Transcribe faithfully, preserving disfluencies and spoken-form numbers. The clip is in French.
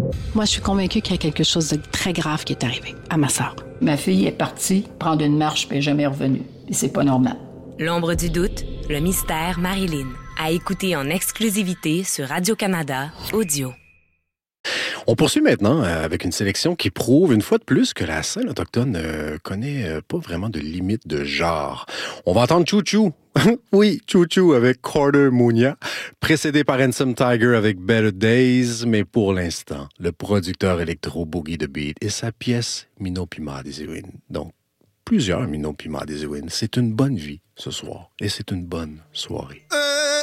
Moi, je suis convaincue qu'il y a quelque chose de très grave qui est arrivé à ma sœur. Ma fille est partie prendre une marche puis elle n'est jamais revenue. Et c'est pas normal. L'ombre du doute, le mystère Marilyn. À écouter en exclusivité sur Radio-Canada Audio. On poursuit maintenant avec une sélection qui prouve une fois de plus que la scène autochtone ne connaît pas vraiment de limite de genre. On va entendre Choo Choo. Oui, Choo Choo avec Carter Munya, précédé par Handsome Tiger avec Better Days, mais pour l'instant, le producteur électro Boogie the Beat et sa pièce Mino Pima des Iwin. Donc, plusieurs Mino Pima des Iwin. C'est une bonne vie ce soir et c'est une bonne soirée. Euh...